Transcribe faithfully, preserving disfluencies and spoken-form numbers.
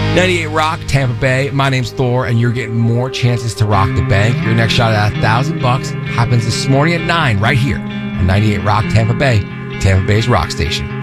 ninety-eight Rock, Tampa Bay. My name's Thor, and you're getting more chances to rock the bank. Your next shot at a thousand bucks happens this morning at nine, right here on ninety-eight Rock, Tampa Bay, Tampa Bay's rock station.